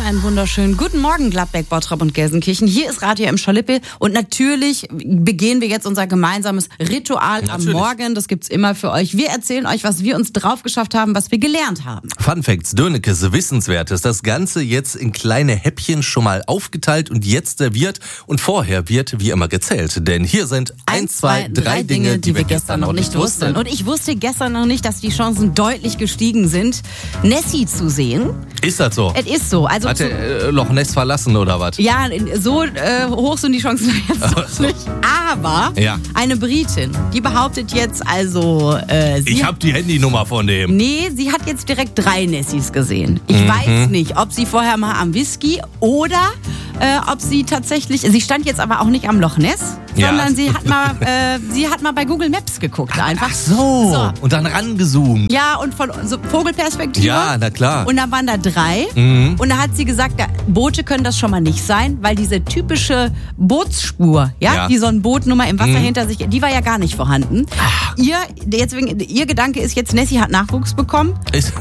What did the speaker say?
einen wunderschönen guten Morgen, Gladbeck, Bottrop und Gelsenkirchen. Hier ist Radio M. Schalippe und natürlich begehen wir jetzt unser gemeinsames Ritual am Morgen. Das gibt's immer für euch. Wir erzählen euch, was wir uns drauf geschafft haben, was wir gelernt haben. Fun Facts, Dönekes, Wissenswertes. Das Ganze jetzt in kleine Häppchen schon mal aufgeteilt und jetzt serviert. Und vorher wird wie immer gezählt. Denn hier sind 1, 2, 3 Dinge, die wir gestern noch nicht wussten. Und ich wusste gestern noch nicht, dass die Chancen deutlich gestiegen sind, Nessie zu sehen. Ist das so? Es ist so. Also hat er Loch Ness verlassen oder was? Ja, so hoch sind die Chancen jetzt noch nicht. Aber eine Britin, die behauptet jetzt also... ich habe die Handynummer von dem. Nee, sie hat jetzt direkt 3 Nessies gesehen. Ich weiß nicht, ob sie vorher mal am Whisky oder ob sie tatsächlich... Sie stand jetzt aber auch nicht am Loch Ness, sondern sie hat mal bei Google Maps geguckt einfach. Ach so. Und dann rangezoomt. Ja, und von so Vogelperspektive. Ja, na klar. Und dann waren da 3. Und da hat sie gesagt, Boote können das schon mal nicht sein, weil diese typische Bootsspur, die so ein Boot nur mal im Wasser hinter sich, die war ja gar nicht vorhanden. Ihr Gedanke ist jetzt, Nessie hat Nachwuchs bekommen.